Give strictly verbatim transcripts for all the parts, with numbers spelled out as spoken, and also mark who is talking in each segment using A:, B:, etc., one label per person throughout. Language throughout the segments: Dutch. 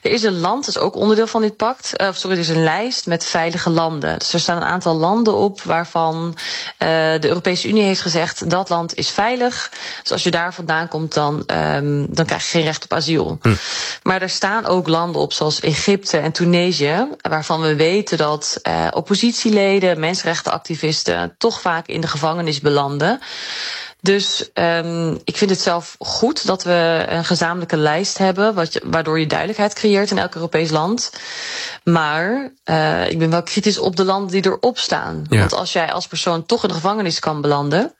A: Er is een land, dat is ook onderdeel van dit pact. Uh, sorry, er is een lijst met veilige landen. Dus er staan een aantal landen op waarvan uh, de Europese Unie heeft gezegd dat land is veilig. Dus als je daar vandaan komt, dan, um, dan krijg je geen recht op asiel. Hm. Maar er staan ook landen op, zoals Egypte en Tunesië, waarvan we weten dat uh, oppositieleden, mensenrechtenactivisten toch vaak in de gevangenis belanden. Dus um, ik vind het zelf goed dat we een gezamenlijke lijst hebben, wat je, waardoor je duidelijkheid creëert in elk Europees land. Maar uh, ik ben wel kritisch op de landen die erop staan. Ja. Want als jij als persoon toch in de gevangenis kan belanden,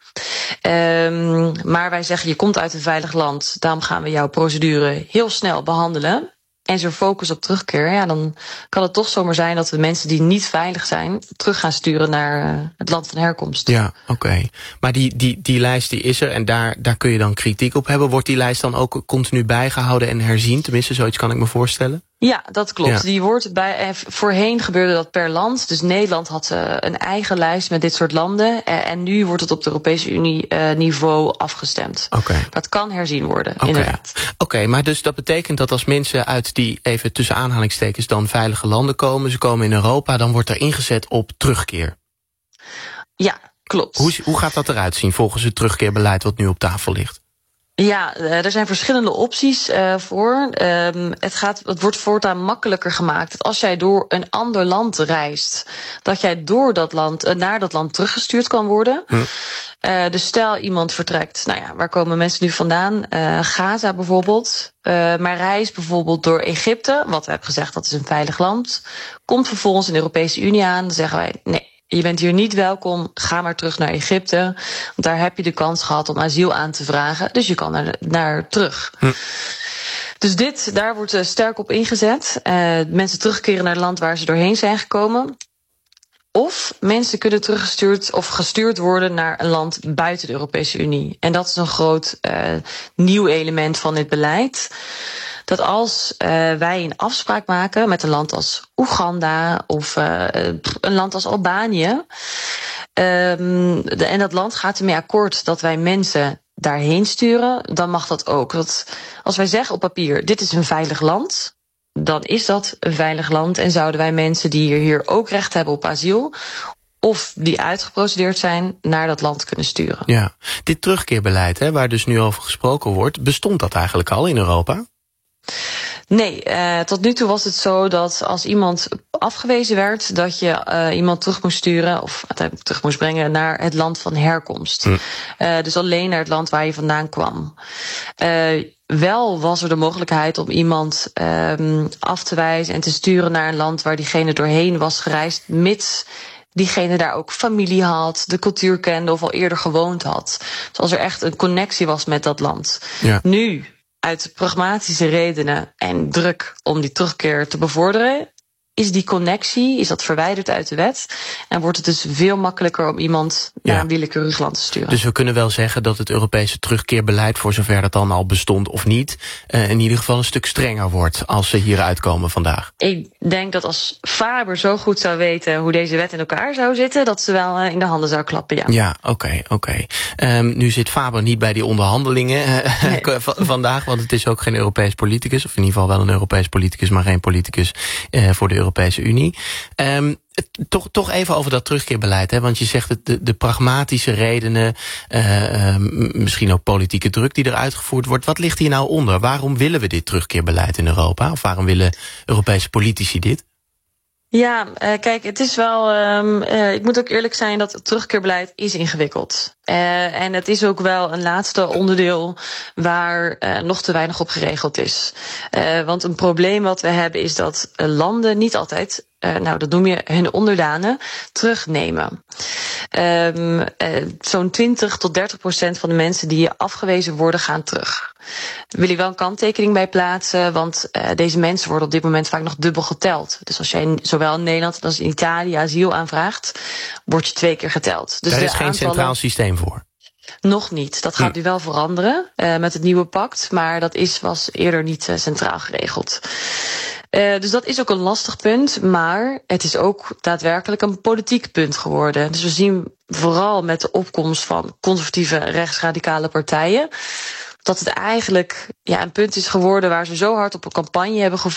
A: um, maar wij zeggen je komt uit een veilig land, daarom gaan we jouw procedure heel snel behandelen. En zo'n focus op terugkeer, ja, dan kan het toch zomaar zijn dat we mensen die niet veilig zijn terug gaan sturen naar uh, het land van herkomst.
B: Ja, oké. Okay. Maar die, die, die lijst die is er en daar, daar kun je dan kritiek op hebben. Wordt die lijst dan ook continu bijgehouden en herzien? Tenminste, zoiets kan ik me voorstellen.
A: Ja, dat klopt. Ja. Die wordt bij, voorheen gebeurde dat per land. Dus Nederland had uh, een eigen lijst met dit soort landen. Uh, en nu wordt het op het Europese Unie uh, niveau afgestemd.
B: Okay.
A: Dat kan herzien worden,
B: okay.
A: inderdaad.
B: Oké, okay, maar dus dat betekent dat als mensen uit die, even tussen aanhalingstekens, dan veilige landen komen, ze komen in Europa, dan wordt er ingezet op terugkeer.
A: Ja, klopt.
B: Hoe, hoe gaat dat eruit zien volgens het terugkeerbeleid wat nu op tafel ligt?
A: Ja, er zijn verschillende opties uh, voor. Um, het, gaat, het wordt voortaan makkelijker gemaakt dat als jij door een ander land reist, dat jij door dat land, uh, naar dat land teruggestuurd kan worden. Hm. Uh, dus stel iemand vertrekt, nou ja, waar komen mensen nu vandaan? Uh, Gaza bijvoorbeeld. Uh, maar reist bijvoorbeeld door Egypte, wat we hebben gezegd dat is een veilig land. Komt vervolgens in de Europese Unie aan, dan zeggen wij nee. Je bent hier niet welkom, ga maar terug naar Egypte. Want daar heb je de kans gehad om asiel aan te vragen. Dus je kan naar, naar terug. Hm. Dus dit, daar wordt uh, sterk op ingezet. Uh, mensen terugkeren naar het land waar ze doorheen zijn gekomen. Of mensen kunnen teruggestuurd of gestuurd worden naar een land buiten de Europese Unie. En dat is een groot uh, nieuw element van dit beleid. Dat als uh, wij een afspraak maken met een land als Oeganda of uh, een land als Albanië, um, de, en dat land gaat ermee akkoord dat wij mensen daarheen sturen, dan mag dat ook. Dat als wij zeggen op papier, dit is een veilig land, dan is dat een veilig land en zouden wij mensen die hier ook recht hebben op asiel, of die uitgeprocedeerd zijn, naar dat land kunnen sturen.
B: Ja, dit terugkeerbeleid, hè, waar dus nu over gesproken wordt, bestond dat eigenlijk al in Europa?
A: Nee, uh, tot nu toe was het zo dat als iemand afgewezen werd, dat je uh, iemand terug moest sturen of terug moest brengen naar het land van herkomst. Hm. Uh, dus alleen naar het land waar je vandaan kwam. Uh, wel was er de mogelijkheid om iemand um, af te wijzen en te sturen naar een land waar diegene doorheen was gereisd, mits diegene daar ook familie had, de cultuur kende of al eerder gewoond had. Dus als er echt een connectie was met dat land. Ja. Nu, uit pragmatische redenen en druk om die terugkeer te bevorderen, is die connectie, is dat verwijderd uit de wet en wordt het dus veel makkelijker om iemand naar ja. een willekeurig land te sturen.
B: Dus we kunnen wel zeggen dat het Europese terugkeerbeleid, voor zover dat dan al bestond of niet, uh, in ieder geval een stuk strenger wordt als ze hieruit komen vandaag.
A: Ik denk dat als Faber zo goed zou weten hoe deze wet in elkaar zou zitten, dat ze wel uh, in de handen zou klappen, ja.
B: Ja, oké, okay, oké. Okay. Um, nu zit Faber niet bij die onderhandelingen uh, nee. vandaag, want het is ook geen Europees politicus, of in ieder geval wel een Europees politicus, maar geen politicus uh, voor de Europese Unie. Um, toch, toch even over dat terugkeerbeleid, hè? Want je zegt het, de, de pragmatische redenen, uh, uh, misschien ook politieke druk die er uitgevoerd wordt. Wat ligt hier nou onder? Waarom willen we dit terugkeerbeleid in Europa? Of waarom willen Europese politici dit?
A: Ja, uh, kijk, het is wel, um, uh, ik moet ook eerlijk zijn dat het terugkeerbeleid is ingewikkeld. Uh, en het is ook wel een laatste onderdeel waar uh, nog te weinig op geregeld is. Uh, want een probleem wat we hebben is dat uh, landen niet altijd, uh, nou dat noem je hun onderdanen, terugnemen. Um, uh, zo'n twintig tot dertig procent van de mensen die afgewezen worden gaan terug. Daar wil ik wel een kanttekening bij plaatsen, want uh, deze mensen worden op dit moment vaak nog dubbel geteld. Dus als jij zowel in Nederland als in Italië asiel aanvraagt, word je twee keer geteld. Dus
B: er is
A: geen
B: aantallen centraal systeem voor?
A: Nog niet. Dat gaat nu wel veranderen uh, met het nieuwe pact, maar dat is, was eerder niet uh, centraal geregeld. Uh, dus dat is ook een lastig punt, maar het is ook daadwerkelijk een politiek punt geworden. Dus we zien vooral met de opkomst van conservatieve rechtsradicale partijen dat het eigenlijk ja, een punt is geworden waar ze zo hard op een campagne hebben gevoerd